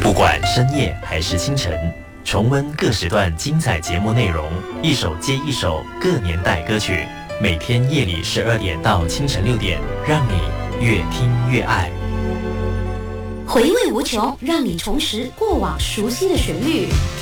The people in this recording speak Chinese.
不管深夜还是清晨，重温各时段精彩节目内容，一首接一首各年代歌曲，每天夜里12点到清晨6点，让你越听越爱。 回味无穷，让你重拾过往熟悉的旋律。